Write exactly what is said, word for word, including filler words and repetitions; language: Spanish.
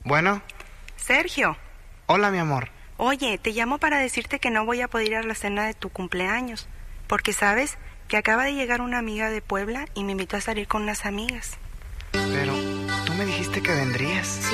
Bueno. Sergio. Hola, mi amor. Oye, te llamo para decirte que no voy a poder ir a la cena de tu cumpleaños, porque sabes que acaba de llegar una amiga de Puebla y me invitó a salir con unas amigas. Pero tú me dijiste que vendrías.